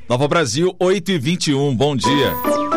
Nova Brasil, 8h21, bom dia.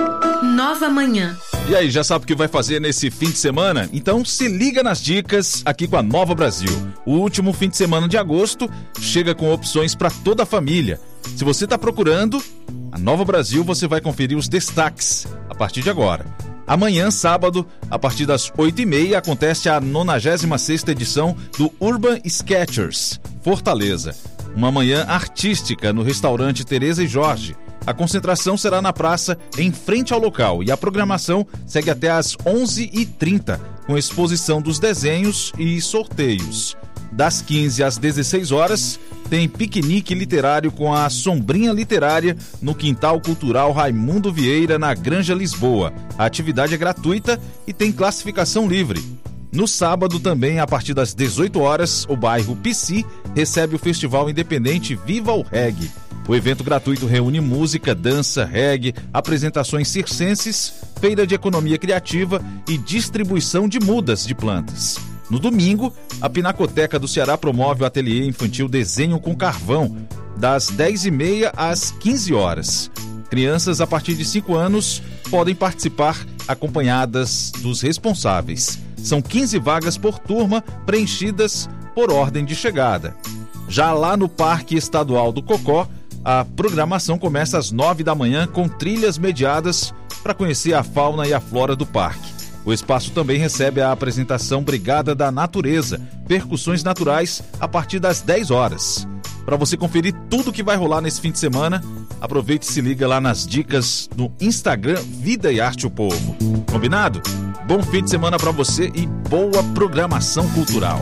Nova Manhã. E aí, já sabe o que vai fazer nesse fim de semana? Então se liga nas dicas aqui com a Nova Brasil. O último fim de semana de agosto chega com opções para toda a família. Se você está procurando, a Nova Brasil você vai conferir os destaques a partir de agora. Amanhã, sábado, a partir das 8h30, acontece a 96ª edição do Urban Sketchers, Fortaleza. Uma manhã artística no restaurante Tereza e Jorge. A concentração será na praça, em frente ao local, e a programação segue até às 11h30, com exposição dos desenhos e sorteios. Das 15 às 16 horas, tem piquenique literário com a Sombrinha Literária no Quintal Cultural Raimundo Vieira, na Granja Lisboa. A atividade é gratuita e tem classificação livre. No sábado também, a partir das 18 horas, o bairro Pici recebe o Festival Independente Viva o Reggae. O evento gratuito reúne música, dança, reggae, apresentações circenses, feira de economia criativa e distribuição de mudas de plantas. No domingo, a Pinacoteca do Ceará promove o ateliê infantil Desenho com Carvão, das 10h30 às 15 horas. Crianças a partir de 5 anos podem participar acompanhadas dos responsáveis. São 15 vagas por turma, preenchidas por ordem de chegada. Já lá no Parque Estadual do Cocó, a programação começa às 9 da manhã com trilhas mediadas para conhecer a fauna e a flora do parque. O espaço também recebe a apresentação Brigada da Natureza, percussões naturais, a partir das 10 horas. Para você conferir tudo que vai rolar nesse fim de semana, aproveite e se liga lá nas dicas no Instagram Vida e Arte o Povo. Combinado? Bom fim de semana para você e boa programação cultural.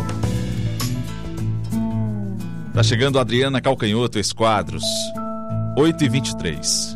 Tá chegando a Adriana Calcanhoto Esquadros, 8h23.